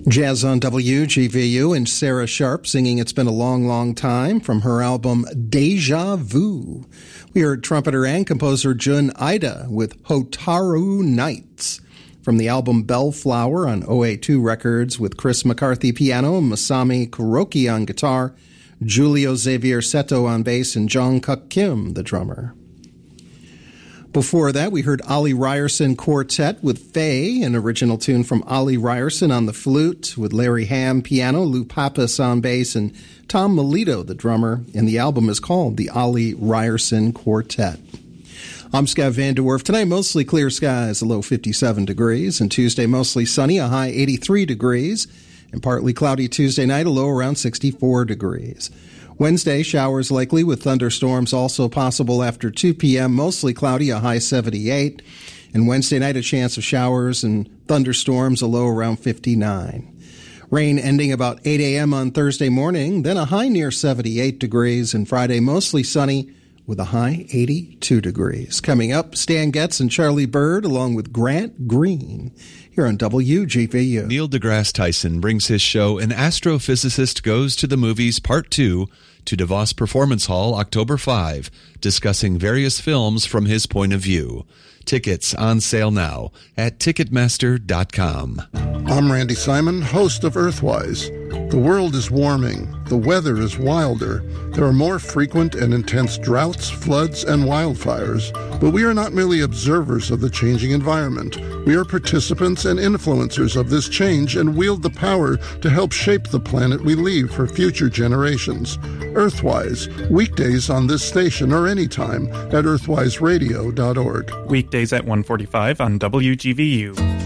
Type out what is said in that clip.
Jazz on WGVU and Sarah Sharp singing It's Been a Long, Long Time from her album Deja Vu. We heard trumpeter and composer Jun Ida with Hotaru Nights from the album Bellflower on OA2 Records with Chris McCarthy piano, Masami Kuroki on guitar, Julio Xavier Seto on bass, and Jong-Kuk Kim, the drummer. Before that, we heard Ollie Ryerson Quartet with Faye, an original tune from Ollie Ryerson on the flute, with Larry Ham piano, Lou Pappas on bass, and Tom Melito, the drummer, and the album is called the Ollie Ryerson Quartet. I'm Scott Van De Werf. Tonight, mostly clear skies, a low 57 degrees, and Tuesday, mostly sunny, a high 83 degrees, and partly cloudy Tuesday night, a low around 64 degrees. Wednesday, showers likely with thunderstorms also possible after 2 p.m., mostly cloudy, a high 78. And Wednesday night, a chance of showers and thunderstorms, a low around 59. Rain ending about 8 a.m. on Thursday morning, then a high near 78 degrees, and Friday mostly sunny with a high 82 degrees. Coming up, Stan Getz and Charlie Bird along with Grant Green here on WGVU. Neil deGrasse Tyson brings his show An Astrophysicist Goes to the Movies Part 2 to DeVos Performance Hall October 5, discussing various films from his point of view. Tickets on sale now at Ticketmaster.com. I'm Randy Simon, host of Earthwise. The world is warming. The weather is wilder. There are more frequent and intense droughts, floods, and wildfires. But we are not merely observers of the changing environment. We are participants and influencers of this change and wield the power to help shape the planet we leave for future generations. Earthwise, weekdays on this station or anytime at earthwiseradio.org. Weekdays at 1:45 on WGVU.